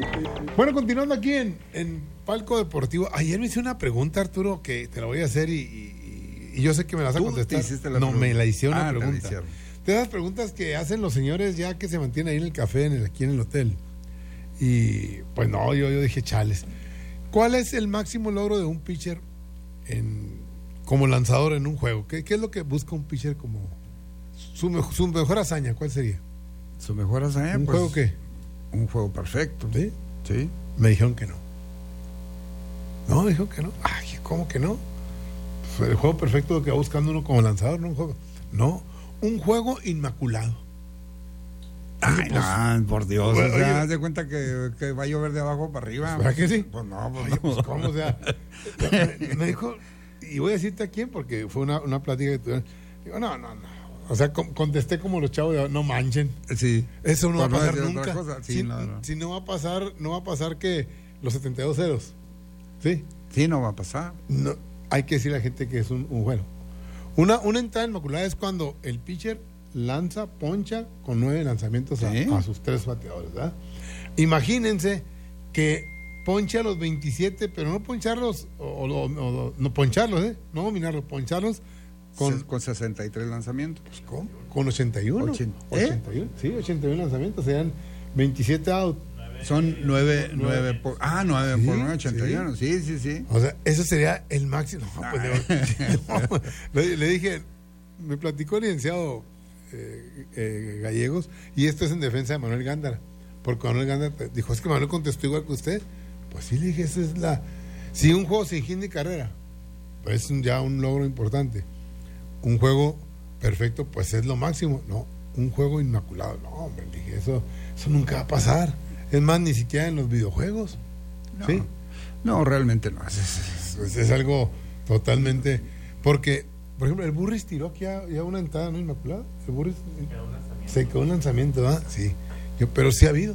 Bueno, continuando aquí en Palco Deportivo. Ayer me hice una pregunta, Arturo, que te la voy a hacer y yo sé que me la vas a contestar. Me la hicieron una pregunta. De esas preguntas que hacen los señores ya que se mantienen ahí en el café, aquí en el hotel. Y pues no, yo dije, chales. ¿Cuál es el máximo logro de un pitcher como lanzador en un juego? ¿Qué es lo que busca un pitcher como su mejor hazaña? ¿Cuál sería? ¿Su mejor hazaña? ¿Un juego qué? Un juego perfecto. ¿Sí? Sí. Me dijeron que no. No, me dijeron que no. Ay, ¿cómo que no? Pues el juego perfecto que va buscando uno como lanzador, no un juego. No, un juego inmaculado. Ay, pues, no, por Dios. Bueno, o sea, oye, haz de cuenta que va a llover de abajo para arriba. ¿Verdad que sí? Pues no, pues Oye, no. pues cómo, o sea, me dijo, y voy a decirte a quién, porque fue una plática que tuvieron. Digo, no. O sea, contesté como los chavos de, no manchen. Sí. Eso no va a Por no pasar decir nunca. otra cosa. Sí, no. Si no va a pasar que los 72 ceros. ¿Sí? Sí, no va a pasar. No, hay que decirle a la gente que es un juego. Una entrada inmaculada es cuando el pitcher lanza, poncha con 9 lanzamientos ¿Sí? a sus 3 bateadores, ¿verdad? Imagínense que ponche a los 27, pero no poncharlos, no poncharlos, no dominarlos, poncharlos Con 63 lanzamientos. pues, ¿cómo? Con 81. 81, sí, 81 lanzamientos, serían 27 out. Son 9 por... Ah, 9 Sí, por 9, 81. Sí. O sea, eso sería el máximo. No, pues, le dije, me platicó el licenciado Gallegos, y esto es en defensa de Manuel Gándara, porque Manuel Gándara dijo, es que Manuel contestó igual que usted. Pues sí, le dije, esa es si un juego sin hit ni carrera, pues es ya un logro importante. Un juego perfecto, pues es lo máximo. No, un juego inmaculado, no, hombre, le dije, eso nunca va a pasar. Es más, ni siquiera en los videojuegos. No, ¿sí? No, realmente no. Es algo totalmente... Porque, por ejemplo, el Burris tiró aquí ya una entrada, ¿no? Inmaculada. El Burris se quedó un lanzamiento, ¿verdad? Sí. Pero sí ha habido.